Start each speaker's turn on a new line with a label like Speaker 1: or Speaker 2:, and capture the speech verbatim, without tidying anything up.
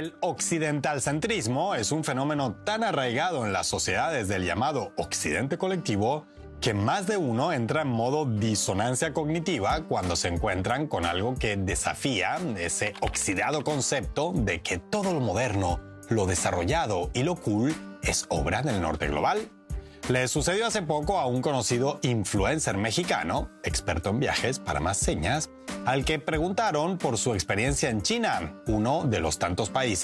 Speaker 1: El occidentalcentrismo es un fenómeno tan arraigado en las sociedades del llamado Occidente colectivo que más de uno entra en modo disonancia cognitiva cuando se encuentran con algo que desafía ese oxidado concepto de que todo lo moderno, lo desarrollado y lo cool es obra del norte global. Le sucedió hace poco a un conocido influencer mexicano, experto en viajes para más señas, al que preguntaron por su experiencia en China, uno de los tantos países